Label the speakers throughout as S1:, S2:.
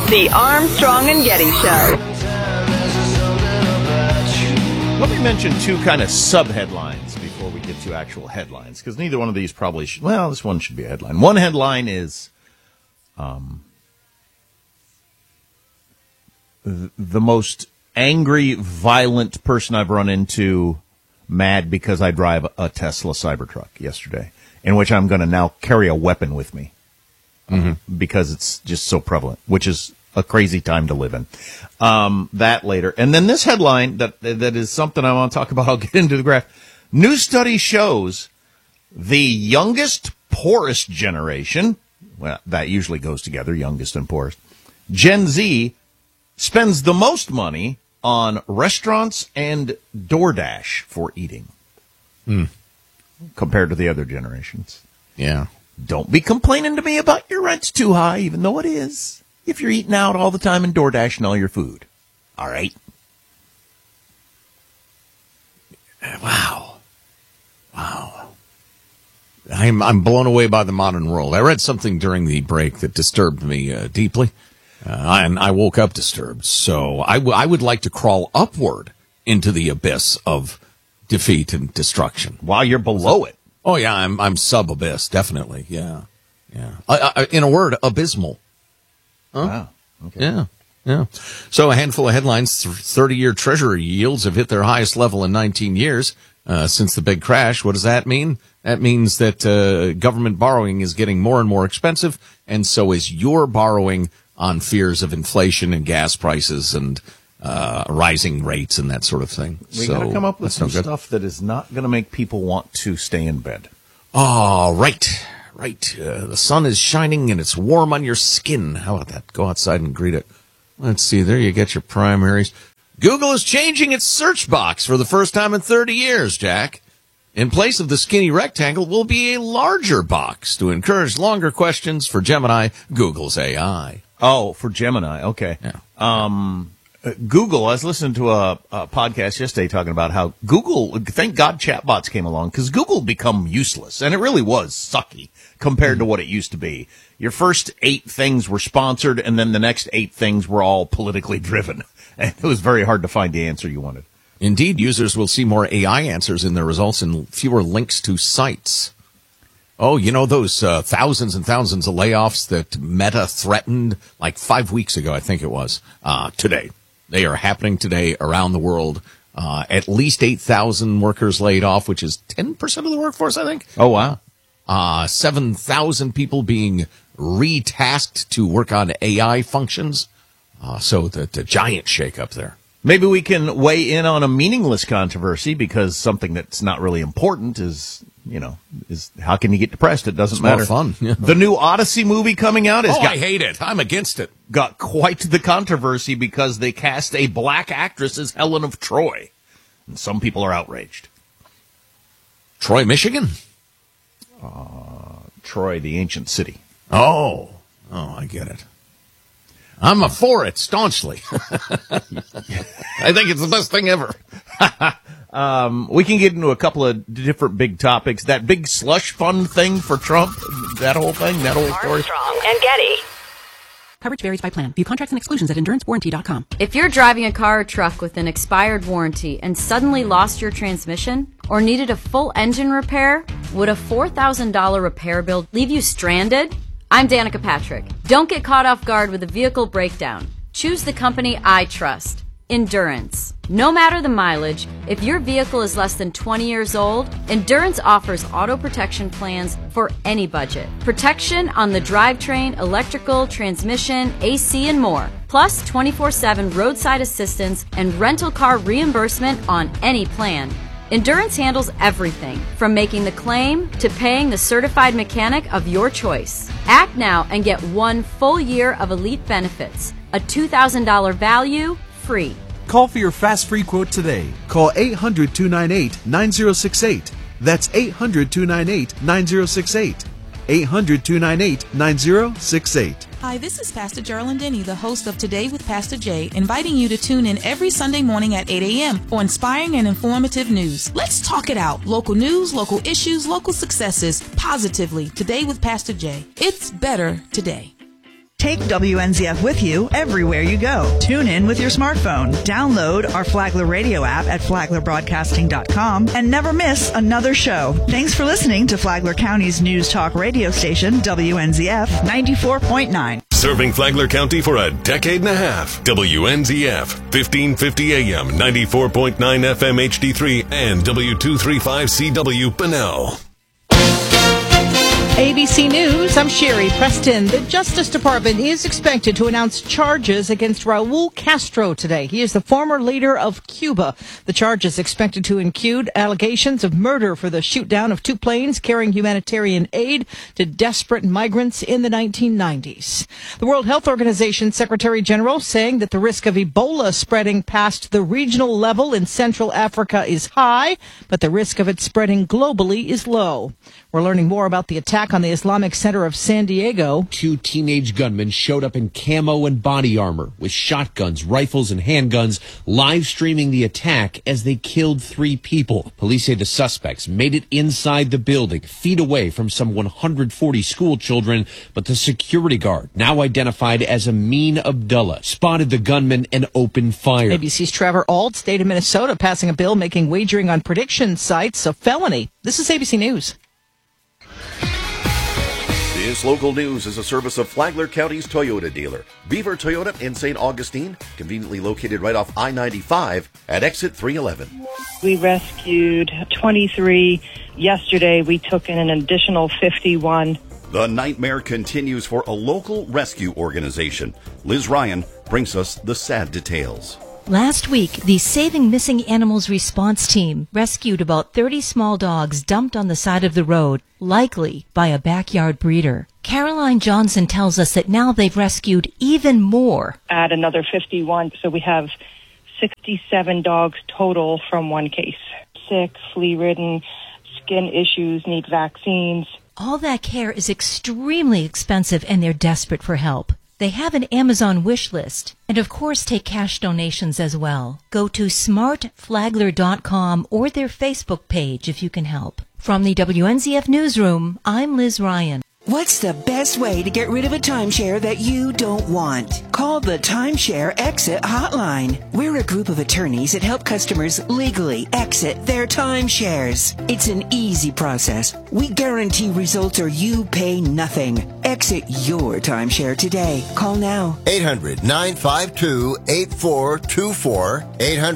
S1: The Armstrong and Getty Show.
S2: Let me mention two kind of sub-headlines before we get to actual headlines, because neither one of these probably should. Well, this one should be a headline. One headline is the most angry, violent person I've run into mad because I drive a Tesla Cybertruck yesterday, in which I'm going to now carry a weapon with me because it's just so prevalent, which is a crazy time to live in. That later. And then this headline that is something I want to talk about. I'll get into the graph. New study shows the youngest, poorest generation, well, that usually goes together, youngest and poorest, Gen Z, spends the most money on restaurants and DoorDash for eating compared to the other generations.
S3: Yeah.
S2: Don't be complaining to me about your rent's too high, even though it is, if you're eating out all the time and DoorDashing all your food. All right?
S3: Wow. I'm blown away by the modern world. I read something during the break that disturbed me deeply, and I woke up disturbed. So I would like to crawl upward into the abyss of defeat and destruction.
S2: While you're below it.
S3: Oh, yeah, I'm sub-abyss, definitely, yeah. In a word, abysmal. Huh?
S2: Wow. Okay.
S3: Yeah. So a handful of headlines. 30-year Treasury yields have hit their highest level in 19 years since the big crash. What does that mean? That means that government borrowing is getting more and more expensive, and so is your borrowing on fears of inflation and gas prices and rising rates and that sort of thing.
S2: We got to come up with some stuff that is not going to make people want to stay in bed.
S3: Oh, right. The sun is shining and it's warm on your skin. How about that? Go outside and greet it. Let's see. There you get your primaries. Google is changing its search box for the first time in 30 years, Jack. In place of the skinny rectangle will be a larger box to encourage longer questions for Gemini, Google's AI.
S2: Oh, for Gemini. Okay.
S3: Yeah.
S2: Google, I was listening to a podcast yesterday talking about how Google, thank God chatbots came along, because Google become useless, and it really was sucky compared to what it used to be. Your first 8 things were sponsored, and then the next 8 things were all politically driven, and it was very hard to find the answer you wanted.
S3: Indeed, users will see more AI answers in their results and fewer links to sites. Oh, you know those thousands and thousands of layoffs that Meta threatened like 5 weeks ago, I think it was, today. They are happening today around the world. At least 8,000 workers laid off, which is 10% of the workforce, I think.
S2: Oh, wow.
S3: 7,000 people being retasked to work on AI functions. So the giant shakeup there.
S2: Maybe we can weigh in on a meaningless controversy, because something that's not really important is how can you get depressed? It doesn't matter.
S3: More fun. Yeah.
S2: The new Odyssey movie coming out
S3: I hate it. I'm against it.
S2: Got quite the controversy because they cast a black actress as Helen of Troy. And some people are outraged.
S3: Troy, Michigan?
S2: Troy, the ancient city.
S3: Oh, I get it. I'm for it staunchly. I think it's the best thing ever.
S2: We can get into a couple of different big topics. That big slush fund thing for Trump, that whole thing, that whole story.
S1: Armstrong and Getty.
S4: Coverage varies by plan. View contracts and exclusions at EnduranceWarranty.com.
S5: If you're driving a car or truck with an expired warranty and suddenly lost your transmission or needed a full engine repair, would a $4,000 repair bill leave you stranded? I'm Danica Patrick. Don't get caught off guard with a vehicle breakdown. Choose the company I trust, Endurance. No matter the mileage, if your vehicle is less than 20 years old, Endurance offers auto protection plans for any budget. Protection on the drivetrain, electrical, transmission, AC, and more. Plus 24/7 roadside assistance and rental car reimbursement on any plan. Endurance handles everything, from making the claim to paying the certified mechanic of your choice. Act now and get 1 full year of elite benefits. A $2,000 value, free.
S6: Call for your fast free quote today. Call 800-298-9068. That's 800-298-9068. 800-298-9068.
S7: Hi, this is Pastor Geraldine Denny, the host of Today with Pastor Jay, inviting you to tune in every Sunday morning at 8 a.m. for inspiring and informative news. Let's talk it out. Local news, local issues, local successes, positively. Today with Pastor Jay. It's better today.
S8: Take WNZF with you everywhere you go. Tune in with your smartphone. Download our Flagler radio app at flaglerbroadcasting.com and never miss another show. Thanks for listening to Flagler County's news talk radio station, WNZF 94.9.
S9: Serving Flagler County for a decade and a half. WNZF, 1550 AM, 94.9 FM HD3, and W235CW Bunnell.
S10: ABC News, I'm Sherry Preston. The Justice Department is expected to announce charges against Raul Castro today. He is the former leader of Cuba. The charge is expected to include allegations of murder for the shoot-down of 2 planes carrying humanitarian aid to desperate migrants in the 1990s. The World Health Organization Secretary General saying that the risk of Ebola spreading past the regional level in Central Africa is high, but the risk of it spreading globally is low. We're learning more about the attack on the Islamic Center of San Diego.
S11: 2 teenage gunmen showed up in camo and body armor with shotguns, rifles, and handguns, live streaming the attack as they killed 3 people. Police say the suspects made it inside the building, feet away from some 140 school children, but the security guard, now identified as Amin Abdullah, spotted the gunman and opened fire.
S10: ABC's Trevor Ault, state of Minnesota, passing a bill making wagering on prediction sites a felony. This is ABC News.
S12: This local news is a service of Flagler County's Toyota dealer, Beaver Toyota in St. Augustine, conveniently located right off I-95 at exit 311.
S13: We rescued 23 yesterday. We took in an additional 51.
S12: The nightmare continues for a local rescue organization. Liz Ryan brings us the sad details.
S14: Last week, the Saving Missing Animals response team rescued about 30 small dogs dumped on the side of the road, likely by a backyard breeder. Caroline Johnson tells us that now they've rescued even more.
S13: Add another 51, so we have 67 dogs total from one case. Sick, flea-ridden, skin issues, need vaccines.
S14: All that care is extremely expensive, and they're desperate for help. They have an Amazon wish list, and of course take cash donations as well. Go to smartflagler.com or their Facebook page if you can help. From the WNZF Newsroom, I'm Liz Ryan.
S15: What's the best way to get rid of a timeshare that you don't want? Call the Timeshare Exit Hotline. We're a group of attorneys that help customers legally exit their timeshares. It's an easy process. We guarantee results or you pay nothing. Exit your timeshare today. Call now.
S16: 800-952-8424.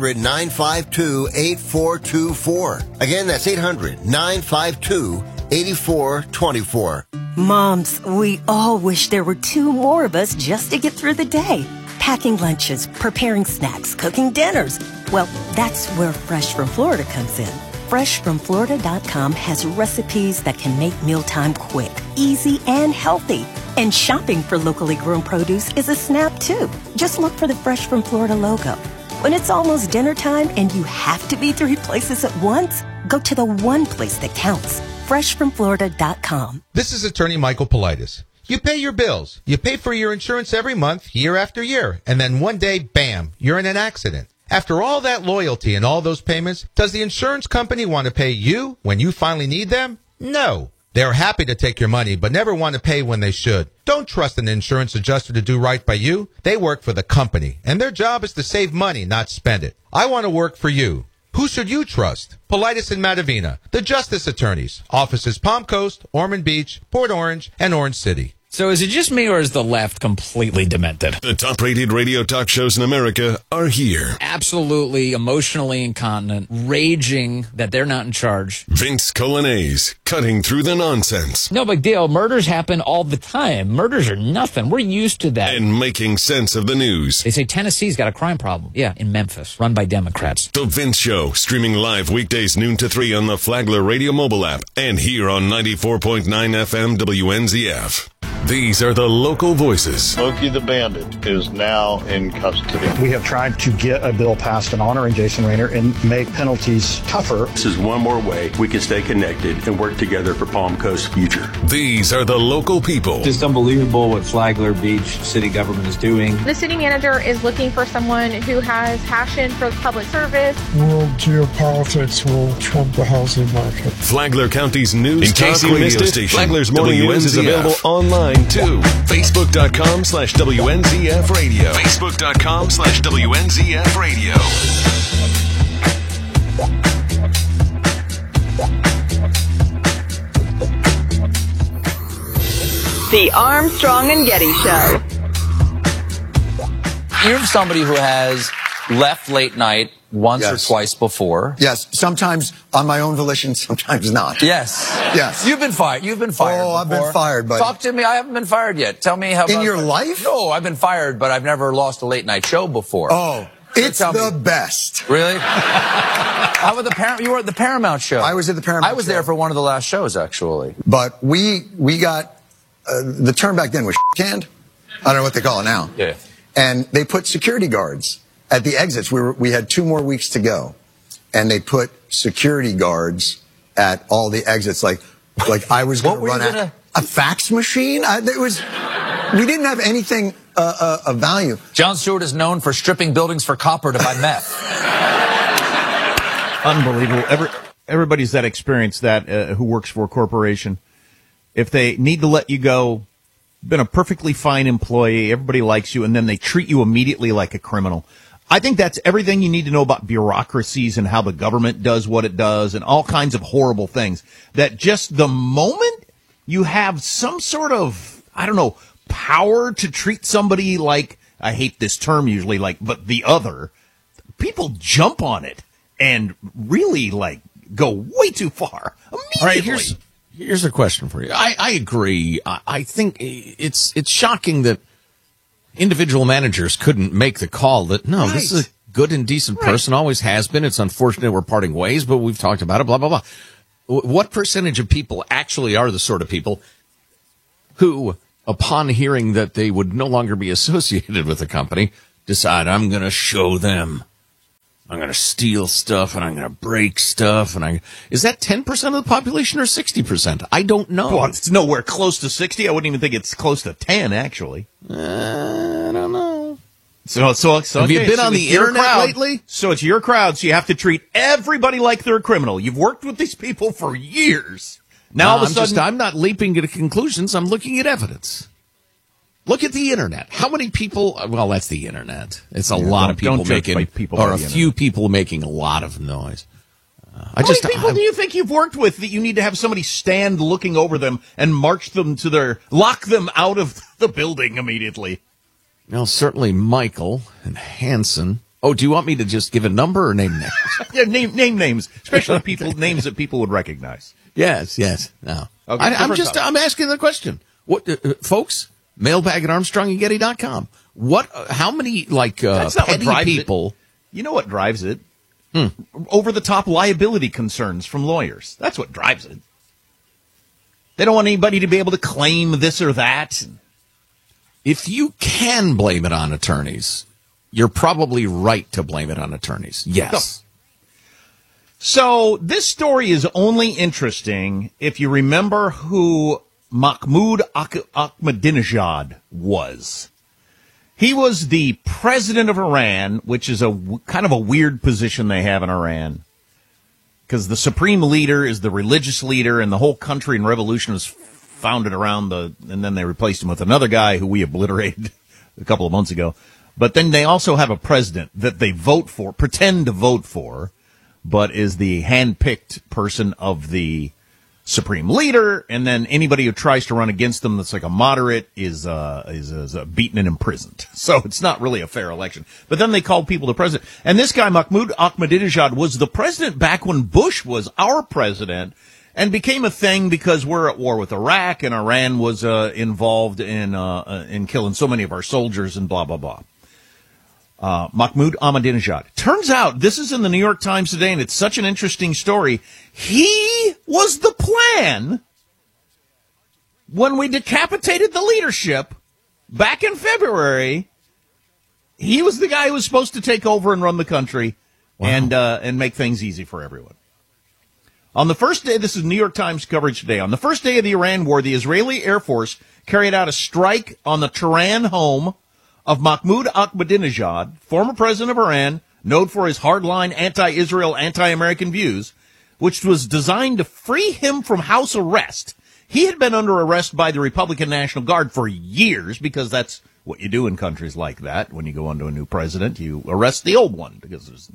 S16: 800-952-8424. Again, that's 800-952-8424.
S17: Moms, we all wish there were 2 more of us just to get through the day. Packing lunches, preparing snacks, cooking dinners. Well, that's where Fresh from Florida comes in. FreshFromFlorida.com has recipes that can make mealtime quick, easy, and healthy. And shopping for locally grown produce is a snap, too. Just look for the Fresh from Florida logo. When it's almost dinner time and you have to be 3 places at once, go to the one place that counts. FreshFromFlorida.com.
S18: This is attorney Michael Politis. You pay your bills. You pay for your insurance every month, year after year. And then one day, bam, you're in an accident. After all that loyalty and all those payments, does the insurance company want to pay you when you finally need them? No. They're happy to take your money, but never want to pay when they should. Don't trust an insurance adjuster to do right by you. They work for the company, and their job is to save money, not spend it. I want to work for you. Who should you trust? Politis and Matavina, the Justice Attorneys. Offices Palm Coast, Ormond Beach, Port Orange, and Orange City.
S19: So is it just me, or is the left completely demented?
S9: The top-rated radio talk shows in America are here.
S19: Absolutely emotionally incontinent, raging that they're not in charge.
S9: Vince Colanese, cutting through the nonsense.
S19: No big deal. Murders happen all the time. Murders are nothing. We're used to that.
S9: And making sense of the news.
S19: They say Tennessee's got a crime problem. Yeah, in Memphis, run by Democrats.
S9: The Vince Show, streaming live weekdays noon to 3 on the Flagler Radio mobile app and here on 94.9 FM WNZF. These are the local voices.
S20: Smokey the Bandit is now in custody.
S21: We have tried to get a bill passed in honoring Jason Raynor and make penalties tougher.
S22: This is one more way we can stay connected and work together for Palm Coast's future.
S9: These are the local people.
S23: Just unbelievable what Flagler Beach city government is doing.
S24: The city manager is looking for someone who has passion for public service.
S25: World geopolitics will trump the housing market.
S9: Flagler County's news
S22: in case you missed it,
S9: station.
S22: Flagler's Morning News is available online
S9: online, too. Facebook.com/WNZF Radio. Facebook.com/WNZF Radio.
S1: The Armstrong and Getty Show.
S19: You're somebody who has left late night once or twice before.
S2: Yes, sometimes on my own volition, sometimes not.
S19: Yes.
S2: Yes.
S19: You've been fired.
S2: Oh,
S19: before.
S2: I've been fired, buddy.
S19: Talk to me. I haven't been fired yet. Tell me how
S2: In your life?
S19: No, I've been fired, but I've never lost a late night show before.
S2: Oh, it's the best.
S19: Really? How about the Paramount? You were at the Paramount show.
S2: I was at the Paramount
S19: I was there for one of the last shows, actually.
S2: But we got, the term back then was canned. I don't know what they call it now.
S19: Yeah.
S2: And they put security guards at the exits. We had 2 more weeks to go. And they put security guards at all the exits. Like I was going to run out a fax machine. We didn't have anything of value.
S19: Jon Stewart is known for stripping buildings for copper to buy meth.
S3: Unbelievable. Everybody's that experience that who works for a corporation. If they need to let you go, been a perfectly fine employee, everybody likes you, and then they treat you immediately like a criminal. I think that's everything you need to know about bureaucracies and how the government does what it does and all kinds of horrible things. That just the moment you have some sort of, I don't know, power to treat somebody like, I hate this term usually, but the other, people jump on it and really go way too far immediately.
S11: All right, here's a question for you. I agree. I think it's shocking that individual managers couldn't make the call that, this is a good and decent person, always has been. It's unfortunate we're parting ways, but we've talked about it, blah, blah, blah. What percentage of people actually are the sort of people who, upon hearing that they would no longer be associated with the company, decide, I'm going to show them. I'm going to steal stuff and I'm going to break stuff. Is that 10% of the population or 60%? I don't know.
S3: Well, it's nowhere close to 60. I wouldn't even think it's close to 10, actually.
S11: I don't know.
S3: So
S11: have you been on the internet lately?
S3: So it's your crowd, so you have to treat everybody like they're a criminal. You've worked with these people for years. Now all of a sudden,
S11: I'm not leaping to conclusions. I'm looking at evidence. Look at the internet. How many people? Well, that's the internet. It's a lot of people making, or a few people making a lot of noise.
S3: How many people do you think you've worked with that you need to have somebody stand looking over them and lock them out of the building immediately?
S11: Well, certainly Michael and Hanson. Oh, do you want me to just give a number or name names?
S3: Yeah, name names, especially names that people would recognize.
S11: Yes. No,
S3: okay,
S11: I'm asking the question. What, folks? Mailbag at ArmstrongandGetty.com. How many, petty people?
S3: You know what drives it? Over-the-top liability concerns from lawyers. That's what drives it. They don't want anybody to be able to claim this or that.
S11: If you can blame it on attorneys, you're probably right to blame it on attorneys. Yes.
S3: So this story is only interesting if you remember who Mahmoud Ahmadinejad was. He was the president of Iran, which is a kind of a weird position they have in Iran, because the supreme leader is the religious leader, and the whole country and revolution was founded around and then they replaced him with another guy who we obliterated a couple of months ago. But then they also have a president that they pretend to vote for, but is the hand-picked person of the supreme leader, and then anybody who tries to run against them that's like a moderate is beaten and imprisoned. So it's not really a fair election. But then they called people the president. And this guy, Mahmoud Ahmadinejad, was the president back when Bush was our president, and became a thing because we're at war with Iraq, and Iran was involved in killing so many of our soldiers and blah, blah, blah. Mahmoud Ahmadinejad. Turns out, this is in the New York Times today, and it's such an interesting story. He was the plan when we decapitated the leadership back in February. He was the guy who was supposed to take over and run the country. Wow. And make things easy for everyone. On the first day, this is New York Times coverage today, on the first day of the Iran war, the Israeli Air Force carried out a strike on the Tehran home of Mahmoud Ahmadinejad, former president of Iran, known for his hardline anti-Israel, anti-American views, which was designed to free him from house arrest He had been under arrest by the Republican National Guard for years, because that's what you do in countries like that. When you go under a new president, you arrest the old one, because there's,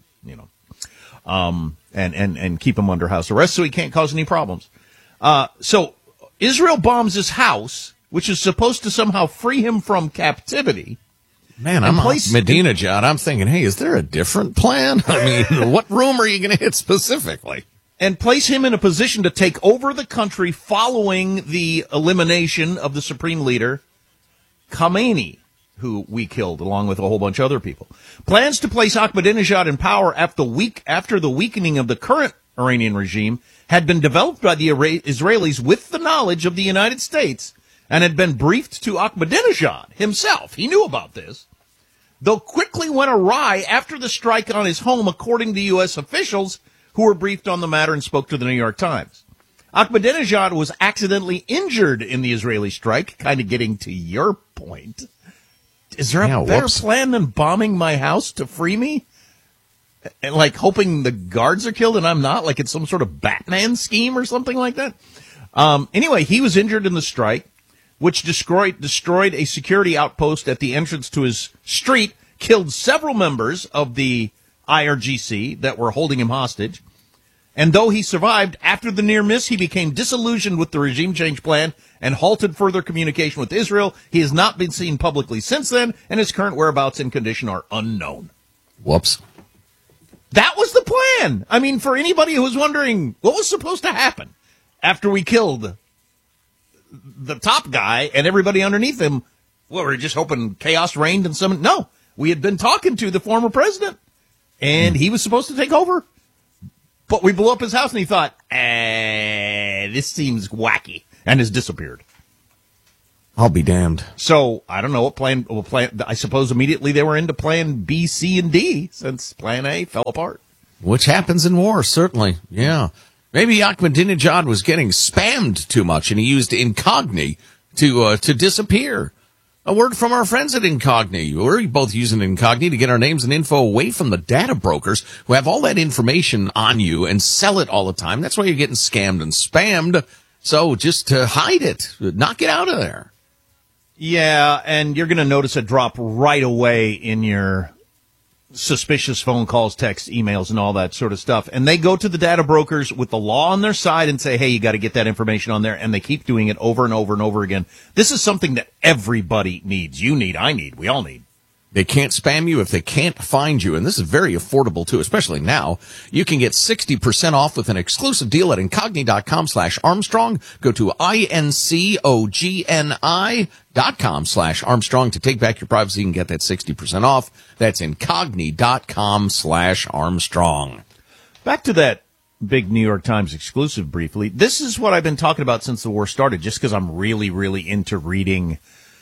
S3: and keep him under house arrest so he can't cause any problems. So Israel bombs his house, which is supposed to somehow free him from captivity.
S4: Man, I'm Ahmadinejad. I'm thinking, hey, is there a different plan? I mean, what room are you going to hit specifically?
S3: And place him in a position to take over the country following the elimination of the supreme leader, Khamenei, who we killed along with a whole bunch of other people. Plans to place Ahmadinejad in power after the weakening of the current Iranian regime had been developed by the Israelis with the knowledge of the United States, and had been briefed to Ahmadinejad himself. He knew about this, though quickly went awry after the strike on his home, according to U.S. officials who were briefed on the matter and spoke to the New York Times. Ahmadinejad was accidentally injured in the Israeli strike, kind of getting to your point. Is there a better plan than bombing my house to free me? And like hoping the guards are killed and I'm not, like it's some sort of Batman scheme or something like that? Anyway, he was injured in the strike, which destroyed a security outpost at the entrance to his street, killed several members of the IRGC that were holding him hostage. And though he survived, after the near miss, he became disillusioned with the regime change plan and halted further communication with Israel. He has not been seen publicly since then, and his current whereabouts and condition are unknown.
S4: Whoops.
S3: That was the plan. I mean, for anybody who was wondering what was supposed to happen after we killed the top guy and everybody underneath him, well, we're just hoping chaos reigned and some. No, we had been talking to the former president, and he was supposed to take over. But we blew up his house, and he thought, this seems wacky, and has disappeared.
S4: I'll be damned.
S3: So, I don't know what plan, I suppose immediately they were into plan B, C, and D, since plan A fell apart.
S4: Which happens in war, certainly, yeah. Maybe Ahmadinejad was getting spammed too much, and he used Incogni to disappear. A word from our friends at Incogni. We're both using Incogni to get our names and info away from the data brokers who have all that information on you and sell it all the time. That's why you're getting scammed and spammed. So just hide it. Knock it out of there.
S3: Yeah, and you're going to notice a drop right away in your suspicious phone calls, texts, emails, and all that sort of stuff. And they go to the data brokers with the law on their side and say, hey, you got to get that information on there. And they keep doing it over and over and over again. This is something that everybody needs. You need, I need, we all need.
S4: They can't spam you if they can't find you. And this is very affordable, too, especially now. You can get 60% off with an exclusive deal at Incogni.com/Armstrong. Go to INCOGNI.com/Armstrong to take back your privacy and get that 60% off. That's Incogni.com/Armstrong.
S3: Back to that big New York Times exclusive briefly. This is what I've been talking about since the war started, just because I'm really, really into reading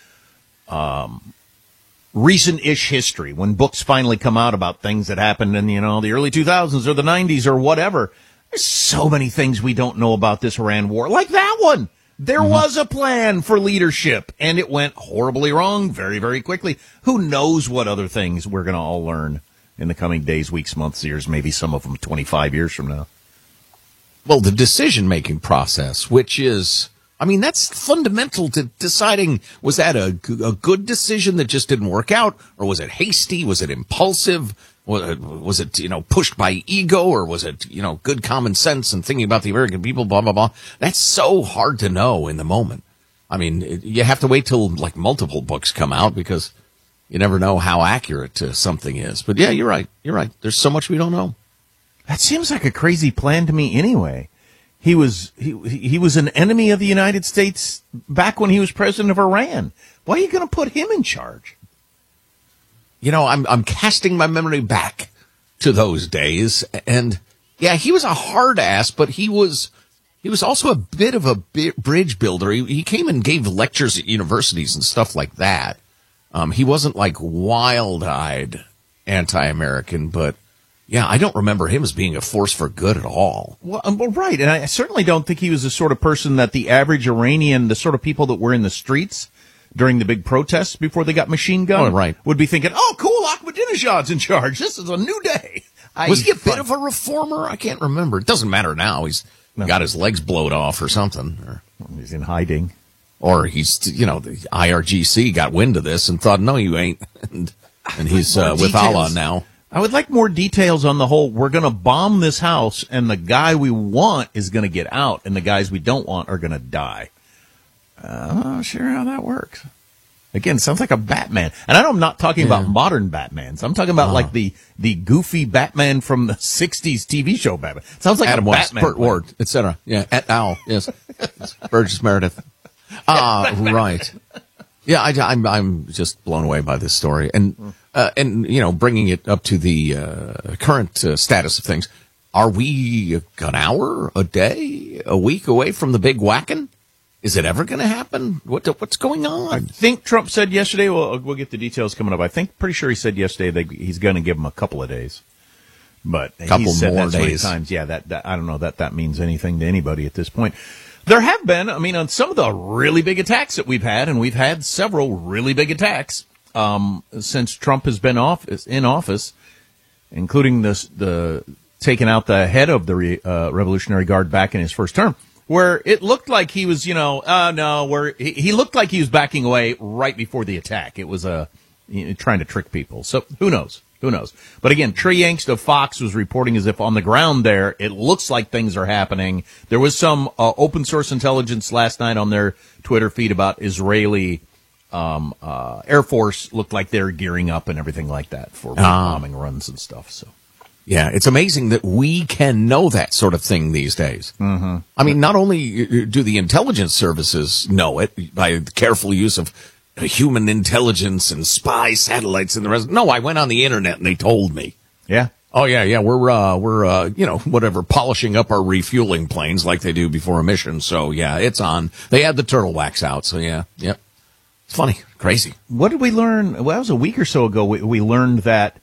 S3: recent-ish history, when books finally come out about things that happened in, the early 2000s or the 90s or whatever. There's so many things we don't know about this Iran war, like that one. There was a plan for leadership, and it went horribly wrong very, very quickly. Who knows what other things we're going to all learn in the coming days, weeks, months, years, maybe some of them 25 years from now.
S4: Well, the decision-making process, which is... that's fundamental to deciding, was that a good decision that just didn't work out? Or was it hasty? Was it impulsive? Was it, pushed by ego? Or was it, good common sense and thinking about the American people, blah, blah, blah? That's so hard to know in the moment. You have to wait till, multiple books come out because you never know how accurate something is. But, yeah, you're right. You're right. There's so much we don't know.
S3: That seems like a crazy plan to me anyway. He was an enemy of the United States back when he was president of Iran. Why are you going to put him in charge?
S4: I'm casting my memory back to those days, and yeah, he was a hard ass, but he was also a bit of a bridge builder. He came and gave lectures at universities and stuff like that. He wasn't wild-eyed anti-American, but. Yeah, I don't remember him as being a force for good at all.
S3: Well, right, and I certainly don't think he was the sort of person that the average Iranian, the sort of people that were in the streets during the big protests before they got machine gunned, would be thinking, oh, cool, Ahmadinejad's in charge. This is a new day.
S4: Was he a bit of a reformer? I can't remember. It doesn't matter now. He's got his legs blowed off or something.
S3: He's in hiding.
S4: Or he's, the IRGC got wind of this and thought, no, you ain't. And he's with Allah now.
S3: I would like more details on the whole, we're going to bomb this house, and the guy we want is going to get out, and the guys we don't want are going to die. I'm not sure how that works. Again, it sounds like a Batman. And I'm not talking about modern Batmans. I'm talking about like the goofy Batman from the 60s TV show Batman. It sounds like
S4: Adam
S3: a
S4: West,
S3: Batman.
S4: Burt Ward, etc. Yeah, et al. Yes. Burgess Meredith. Right. Yeah, I'm just blown away by this story. And bringing it up to the current status of things. Are we an hour, a day, a week away from the big whacking? Is it ever going to happen? What's going on?
S3: I think Trump said yesterday, we'll get the details coming up. Pretty sure he said yesterday that he's going to give him a couple of days. But
S4: couple
S3: he said
S4: more
S3: that so many
S4: days.
S3: times. Yeah, that I don't know that means anything to anybody at this point. There have been, on some of the really big attacks that we've had, and we've had several really big attacks since Trump has been in office, including the taking out the head of the Revolutionary Guard back in his first term, where it looked like he was, he looked like he was backing away right before the attack. It was trying to trick people. So who knows? Who knows? But again, Trey Yangst of Fox was reporting as if on the ground there, it looks like things are happening. There was some open source intelligence last night on their Twitter feed about Israeli Air Force. Looked like they're gearing up and everything like that for bombing runs and stuff. So.
S4: Yeah, it's amazing that we can know that sort of thing these days.
S3: Mm-hmm.
S4: Not only do the intelligence services know it by the careful use of human intelligence and spy satellites and the rest. No, I went on the internet and they told me.
S3: Yeah.
S4: Oh yeah. We're polishing up our refueling planes like they do before a mission. So yeah, it's on. They had the turtle wax out. So yeah, yep. It's funny, crazy.
S3: What did we learn? Well, that was a week or so ago. We learned that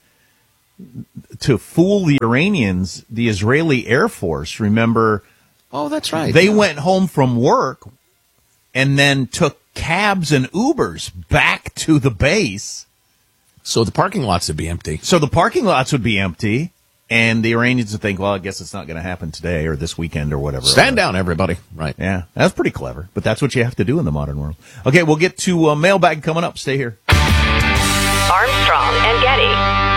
S3: to fool the Iranians, the Israeli Air Force, remember?
S4: Oh, that's right.
S3: They went home from work and then took cabs and Ubers back to the base.
S4: So the parking lots would be empty.
S3: And the Iranians would think, well, I guess it's not going to happen today or this weekend or whatever.
S4: Stand down, everybody. Right.
S3: Yeah, that's pretty clever. But that's what you have to do in the modern world. Okay, we'll get to mailbag coming up. Stay here.
S1: Armstrong and Getty.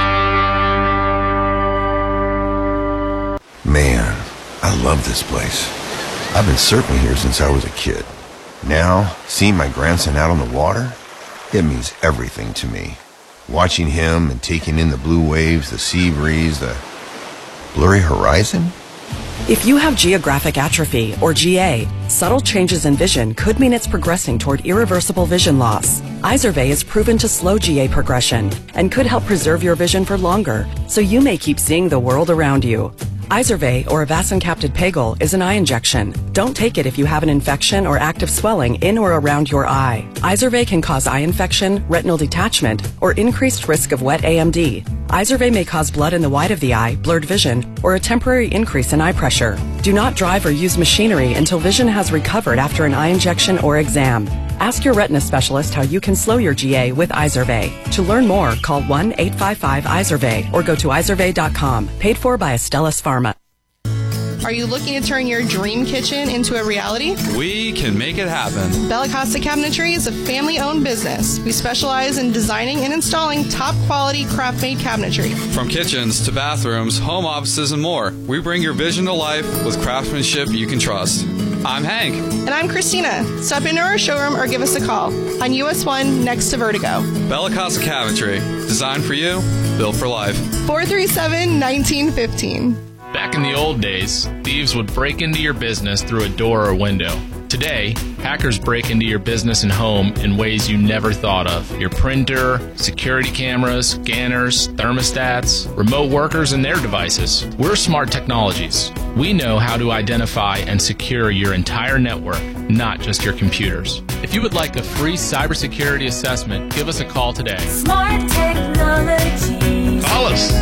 S5: Man, I love this place. I've been surfing here since I was a kid. Now, seeing my grandson out on the water, it means everything to me. Watching him and taking in the blue waves, the sea breeze, the blurry horizon.
S6: If you have geographic atrophy, or GA, subtle changes in vision could mean it's progressing toward irreversible vision loss. Izervay is proven to slow GA progression and could help preserve your vision for longer, so you may keep seeing the world around you. Izervay, or avacincaptad pegol, is an eye injection. Don't take it if you have an infection or active swelling in or around your eye. Izervay can cause eye infection, retinal detachment, or increased risk of wet AMD. Izervay may cause blood in the white of the eye, blurred vision, or a temporary increase in eye pressure. Do not drive or use machinery until vision has recovered after an eye injection or exam. Ask your retina specialist how you can slow your GA with Izervay. To learn more, call 1-855-IZERVAY or go to izervay.com. Paid for by Astellas Pharma.
S7: Are you looking to turn your dream kitchen into a reality?
S8: We can make it happen.
S7: Bella Costa Cabinetry is a family-owned business. We specialize in designing and installing top-quality craft-made cabinetry.
S8: From kitchens to bathrooms, home offices, and more, we bring your vision to life with craftsmanship you can trust. I'm Hank.
S7: And I'm Christina. Stop into our showroom or give us a call on US 1 next to Vertigo.
S8: Bella Costa Cabinetry. Designed for you, built for life.
S7: 437-1915.
S10: Back in the old days, thieves would break into your business through a door or window. Today, hackers break into your business and home in ways you never thought of. Your printer, security cameras, scanners, thermostats, remote workers, and their devices. We're Smart Technologies. We know how to identify and secure your entire network, not just your computers. If you would like a free cybersecurity assessment, give us a call today.
S26: Smart Technologies.
S27: Call us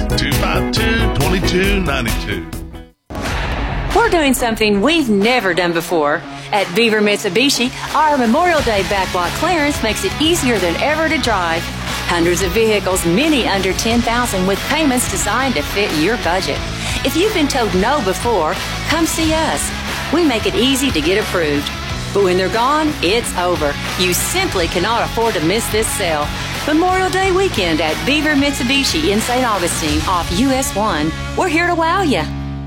S27: 252-2292.
S26: We're doing something we've never done before. At Beaver Mitsubishi, our Memorial Day backlot clearance makes it easier than ever to drive. Hundreds of vehicles, many under $10,000, with payments designed to fit your budget. If you've been told no before, come see us. We make it easy to get approved. But when they're gone, it's over. You simply cannot afford to miss this sale. Memorial Day weekend at Beaver Mitsubishi in St. Augustine off US 1. We're here to wow you.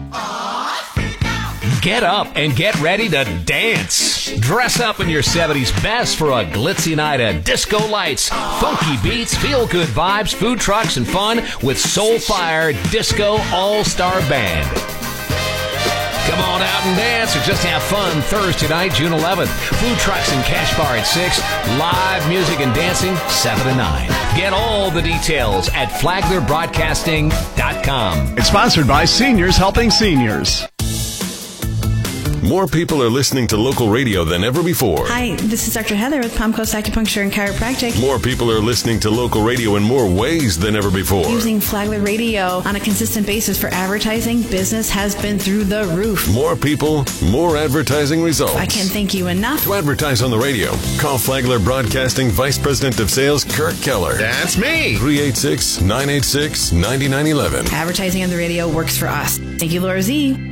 S12: Get up and get ready to dance. Dress up in your 70s best for a glitzy night of disco lights, funky beats, feel-good vibes, food trucks, and fun with Soulfire Disco All-Star Band. Come on out and dance or just have fun Thursday night, June 11th. Food trucks and cash bar at 6. Live music and dancing 7 to 9. Get all the details at flaglerbroadcasting.com.
S13: It's sponsored by Seniors Helping Seniors.
S9: More people are listening to local radio than ever before.
S14: Hi, this is Dr. Heather with Palm Coast Acupuncture and Chiropractic.
S9: More people are listening to local radio in more ways than ever before.
S14: Using Flagler Radio on a consistent basis for advertising, business has been through the roof.
S9: More people, more advertising results.
S14: I can't thank you enough.
S9: To advertise on the radio, call Flagler Broadcasting Vice President of Sales, Kirk Keller.
S13: That's me.
S9: 386-986-9911.
S14: Advertising on the radio works for us. Thank you, Laura Z.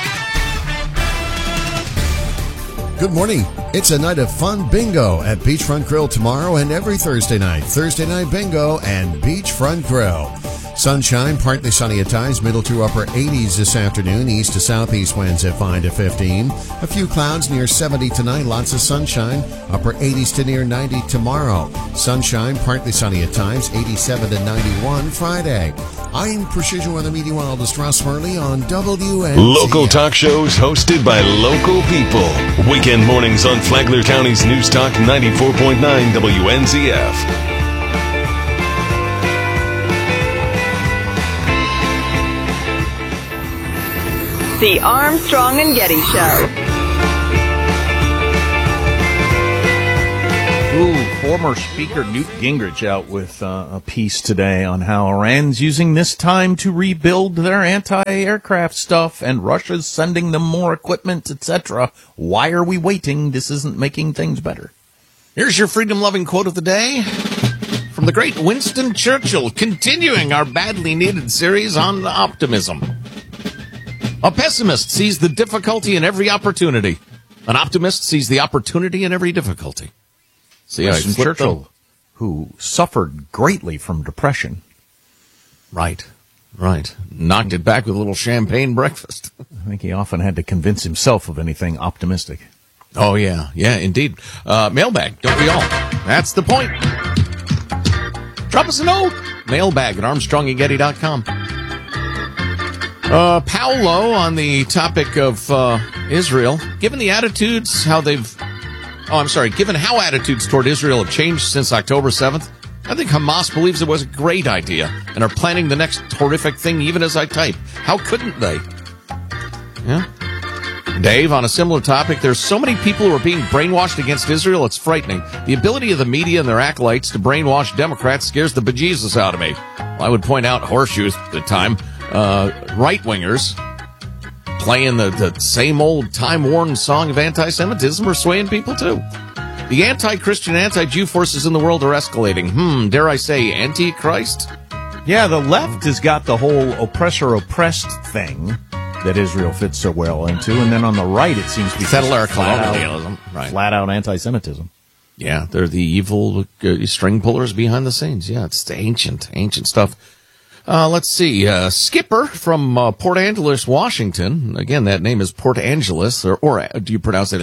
S15: Good morning. It's a night of fun bingo at Beachfront Grill tomorrow and every Thursday night. Thursday night bingo and Beachfront Grill. Sunshine, partly sunny at times, middle to upper 80s this afternoon. East to southeast winds at 5 to 15. A few clouds near 70 tonight. Lots of sunshine. Upper 80s to near 90 tomorrow. Sunshine, partly sunny at times. 87 to 91 Friday. I'm Precision Weather Meteorologist Ross Murley on WNZF.
S9: Local talk shows hosted by local people. Weekend mornings on Flagler County's News Talk 94.9 WNZF.
S1: The Armstrong and Getty Show.
S3: Former Speaker Newt Gingrich out with a piece today on how Iran's using this time to rebuild their anti-aircraft stuff and Russia's sending them more equipment, etc. Why are we waiting? This isn't making things better.
S4: Here's your freedom-loving quote of the day from the great Winston Churchill, continuing our badly needed series on optimism. A pessimist sees the difficulty in every opportunity. An optimist sees the opportunity in every difficulty. See,
S3: Winston Churchill, who suffered greatly from depression.
S4: Right. Knocked it back with a little champagne breakfast.
S3: I think he often had to convince himself of anything optimistic.
S4: Oh, yeah, indeed. Mailbag, don't we all? That's the point. Drop us a note. Mailbag at ArmstrongandGetty.com. Paolo on the topic of Israel, given how attitudes toward Israel have changed since October 7th, I think Hamas believes it was a great idea and are planning the next horrific thing even as I type. How couldn't they? Yeah. Dave, on a similar topic, there's so many people who are being brainwashed against Israel, it's frightening. The ability of the media and their acolytes to brainwash Democrats scares the bejesus out of me. Well, I would point out horseshoes at the time. Right-wingers playing the same old time-worn song of anti-Semitism are swaying people, too. The anti-Christian, anti-Jew forces in the world are escalating. Dare I say anti-Christ?
S3: Yeah, the left has got the whole oppressor-oppressed thing that Israel fits so well into, and then on the right it seems to be
S4: settler colonialism,
S3: flat-out anti-Semitism.
S4: Yeah, they're the evil string pullers behind the scenes. Yeah, it's the ancient stuff. Let's see. Skipper from Port Angeles, Washington. Again, that name is Port Angeles, or do you pronounce it?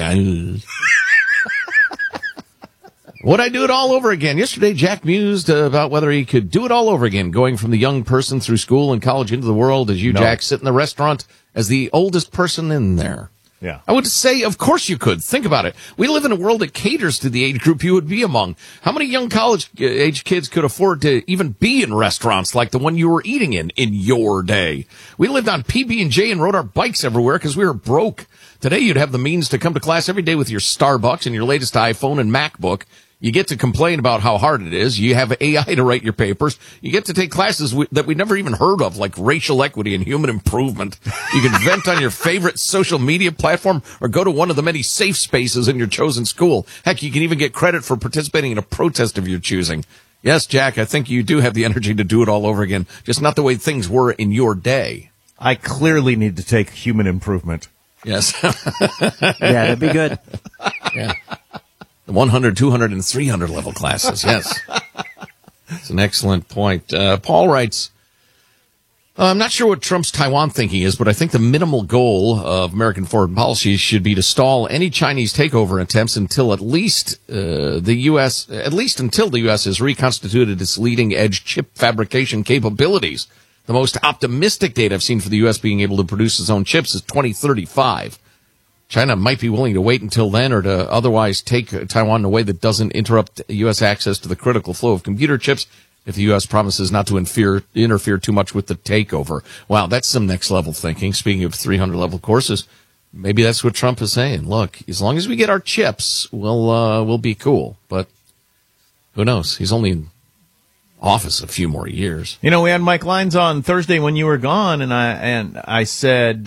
S4: Would I do it all over again? Yesterday, Jack mused about whether he could do it all over again, going from the young person through school and college into the world as you, Jack, sit in the restaurant as the oldest person in there.
S3: Yeah.
S4: I would say, of course you could. Think about it. We live in a world that caters to the age group you would be among. How many young college-age kids could afford to even be in restaurants like the one you were eating in your day? We lived on PB&J and rode our bikes everywhere because we were broke. Today, you'd have the means to come to class every day with your Starbucks and your latest iPhone and MacBook. You get to complain about how hard it is. You have AI to write your papers. You get to take classes that we never even heard of, like racial equity and human improvement. You can vent on your favorite social media platform or go to one of the many safe spaces in your chosen school. Heck, you can even get credit for participating in a protest of your choosing. Yes, Jack, I think you do have the energy to do it all over again, just not the way things were in your day.
S3: I clearly need to take human improvement.
S4: Yes.
S16: Yeah, that'd be good.
S4: Yeah. The 100, 200, and 300 level classes, yes. It's an excellent point. Paul writes, I'm not sure what Trump's Taiwan thinking is, but I think the minimal goal of American foreign policy should be to stall any Chinese takeover attempts until at least until the U.S. has reconstituted its leading-edge chip fabrication capabilities. The most optimistic date I've seen for the U.S. being able to produce its own chips is 2035. China might be willing to wait until then or to otherwise take Taiwan in a way that doesn't interrupt U.S. access to the critical flow of computer chips if the U.S. promises not to interfere too much with the takeover. Wow, that's some next-level thinking. Speaking of 300-level courses, maybe that's what Trump is saying. Look, as long as we get our chips, we'll be cool. But who knows? He's only in office a few more years.
S3: You know, we had Mike Lyons on Thursday when you were gone, and I said,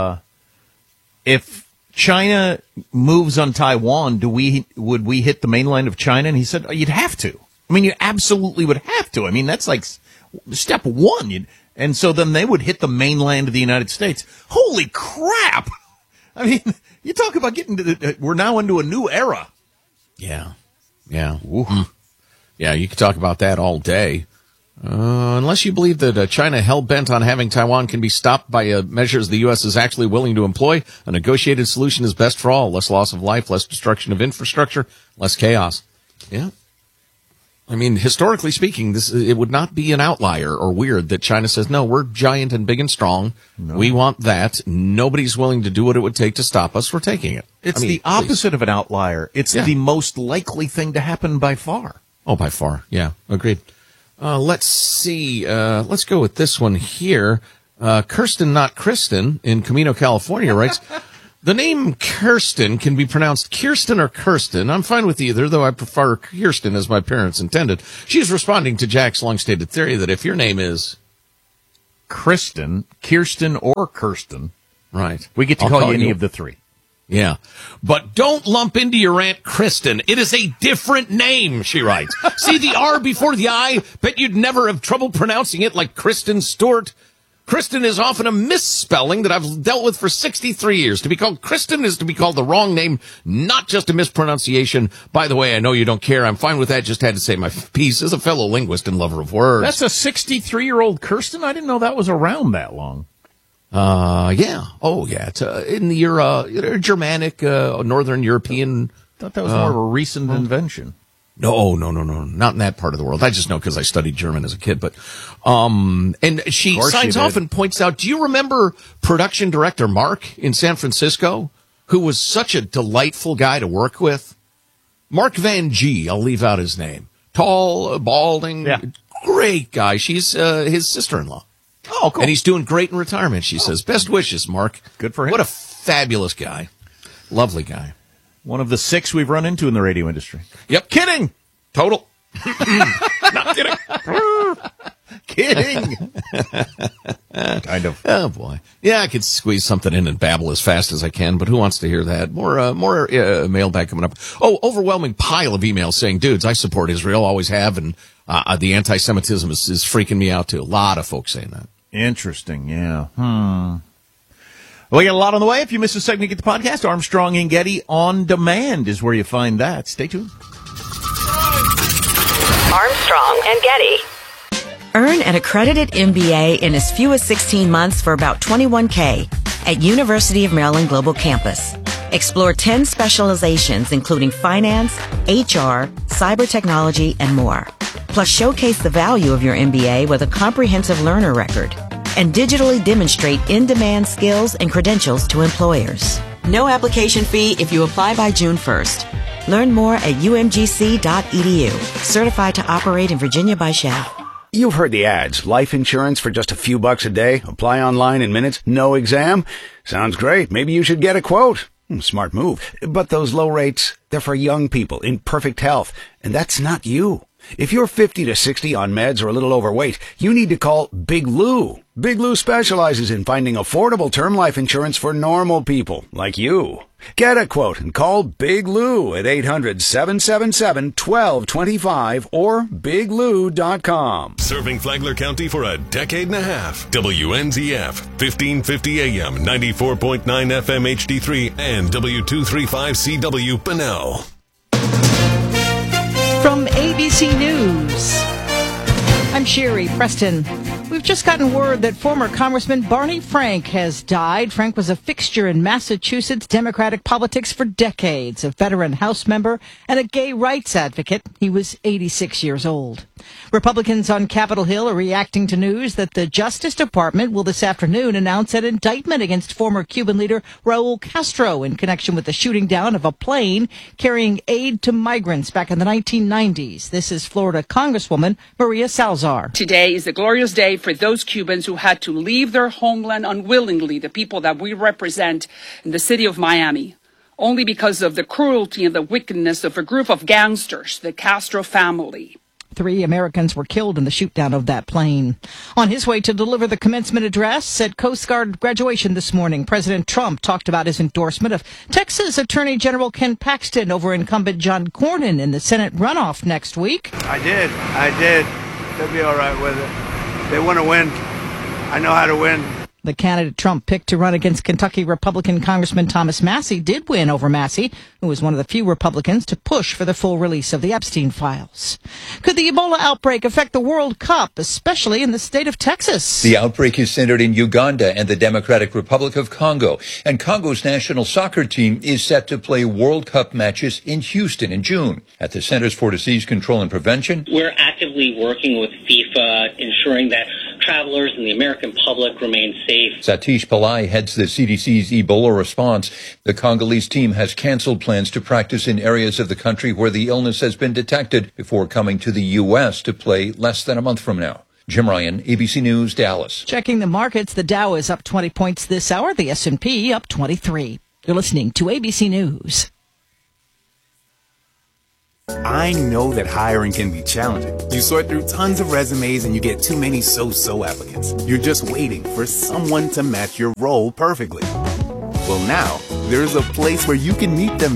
S3: if China moves on Taiwan, would we hit the mainland of China? And he said, you'd have to. I mean, you absolutely would have to. I mean, that's like step one. And so then they would hit the mainland of the United States. Holy crap! I mean, you talk about we're now into a new era.
S4: Yeah. Yeah, you could talk about that all day. Unless you believe that China hell-bent on having Taiwan can be stopped by measures the U.S. is actually willing to employ, a negotiated solution is best for all. Less loss of life, less destruction of infrastructure, less chaos. Yeah. I mean, historically speaking, it would not be an outlier or weird that China says, no, we're giant and big and strong. No. We want that. Nobody's willing to do what it would take to stop us. We're taking it.
S3: It's the opposite of an outlier. It's the most likely thing to happen by far.
S4: Oh, by far. Yeah, agreed. Let's see. Let's go with this one here. Kirsten, not Kristen, in Camino, California, writes, the name Kirsten can be pronounced Kirsten or Kirsten. I'm fine with either, though I prefer Kirsten as my parents intended. She's responding to Jack's long-stated theory that if your name is
S3: Kirsten or Kirsten,
S4: right,
S3: we get to call you any of the three.
S4: Yeah. But don't lump into your Aunt Kristen. It is a different name, she writes. See the R before the I? Bet you'd never have trouble pronouncing it like Kristen Stewart. Kristen is often a misspelling that I've dealt with for 63 years. To be called Kristen is to be called the wrong name, not just a mispronunciation. By the way, I know you don't care. I'm fine with that. Just had to say my piece as a fellow linguist and lover of words.
S3: That's a 63-year-old Kirsten? I didn't know that was around that long.
S4: Yeah. Oh, yeah. It's in the Germanic, Northern European.
S3: I thought that was more of a recent invention.
S4: No, not in that part of the world. I just know because I studied German as a kid. But, and she signs off and points out, do you remember production director Mark in San Francisco, who was such a delightful guy to work with? Mark Van G, I'll leave out his name. Tall, balding, great guy. She's his sister-in-law.
S3: Oh, cool.
S4: And he's doing great in retirement, she says. Best wishes, Mark.
S3: Good for him.
S4: What a fabulous guy. Lovely guy.
S3: One of the 6 we've run into in the radio industry.
S4: Yep.
S3: Kidding.
S4: Total.
S3: Not kidding. Kidding. Kind of.
S4: Oh, boy. Yeah, I could squeeze something in and babble as fast as I can, but who wants to hear that? More mailbag coming up. Oh, overwhelming pile of emails saying, dudes, I support Israel, always have, and the anti-Semitism is freaking me out, too. A lot of folks saying that.
S3: Interesting, yeah. Well, we got a lot on the way. If you missed a segment, get the podcast. Armstrong and Getty On Demand is where you find that. Stay tuned.
S1: Armstrong and Getty.
S16: Earn an accredited MBA in as few as 16 months for about $21K at University of Maryland Global Campus. Explore 10 specializations, including finance, HR, cyber technology, and more. Plus, showcase the value of your MBA with a comprehensive learner record and digitally demonstrate in-demand skills and credentials to employers. No application fee if you apply by June 1st. Learn more at umgc.edu. Certified to operate in Virginia by Shell.
S17: You've heard the ads. Life insurance for just a few bucks a day. Apply online in minutes. No exam. Sounds great. Maybe you should get a quote. Smart move. But those low rates, they're for young people in perfect health. And that's not you. If you're 50 to 60 on meds or a little overweight, you need to call Big Lou. Big Lou specializes in finding affordable term life insurance for normal people like you. Get a quote and call Big Lou at 800-777-1225 or biglou.com.
S9: Serving Flagler County for a decade and a half. WNZF, 1550 AM, 94.9 FM HD3, and W235CW Bunnell.
S18: From ABC News, I'm Sherry Preston. We've just gotten word that former Congressman Barney Frank has died. Frank was a fixture in Massachusetts Democratic politics for decades, a veteran House member and a gay rights advocate. He was 86 years old. Republicans on Capitol Hill are reacting to news that the Justice Department will this afternoon announce an indictment against former Cuban leader Raul Castro in connection with the shooting down of a plane carrying aid to migrants back in the 1990s. This is Florida Congresswoman Maria Salazar.
S20: Today is a glorious day for those Cubans who had to leave their homeland unwillingly, the people that we represent in the city of Miami, only because of the cruelty and the wickedness of a group of gangsters, the Castro family.
S18: 3 Americans were killed in the shoot-down of that plane. On his way to deliver the commencement address at Coast Guard graduation this morning, President Trump talked about his endorsement of Texas Attorney General Ken Paxton over incumbent John Cornyn in the Senate runoff next week.
S21: I did. They'll be all right with it. They want to win. I know how to win.
S18: The candidate Trump picked to run against Kentucky Republican Congressman Thomas Massie did win over Massie, who was one of the few Republicans to push for the full release of the Epstein files. Could the Ebola outbreak affect the World Cup, especially in the state of Texas?
S23: The outbreak is centered in Uganda and the Democratic Republic of Congo, and Congo's national soccer team is set to play World Cup matches in Houston in June. At the Centers for Disease Control and Prevention,
S24: we're actively working with FIFA, ensuring that travelers and the American public remain safe.
S23: Satish Pillai heads the CDC's Ebola response. The Congolese team has canceled plans to practice in areas of the country where the illness has been detected before coming to the U.S. to play less than a month from now. Jim Ryan, ABC News, Dallas.
S18: Checking the markets, the Dow is up 20 points this hour, the S&P up 23. You're listening to ABC News.
S25: I know that hiring can be challenging. You sort through tons of resumes and you get too many so-so applicants. You're just waiting for someone to match your role perfectly. Well, now, there's a place where you can meet them